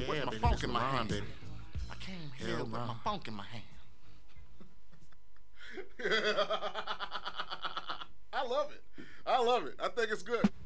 with my baby, funk this in my LeBron, hand. baby. I came here Hell with no. my funk in my hand. I love it. I think it's good.